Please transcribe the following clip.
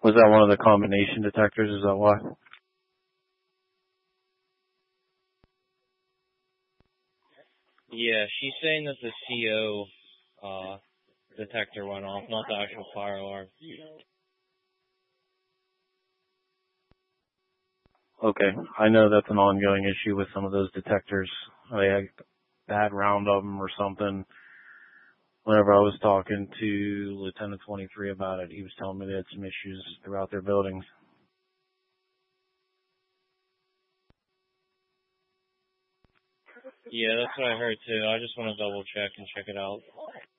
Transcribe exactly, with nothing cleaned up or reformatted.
Was that one of the combination detectors? Is that why? Yeah, she's saying that the C O uh, detector went off, not the actual fire alarm. Okay, I know that's an ongoing issue with some of those detectors. They had a bad round of them or something. Whenever I was talking to Lieutenant twenty-three about it, he was telling me they had some issues throughout their buildings. Yeah, that's what I heard too. I just want to double check and check it out.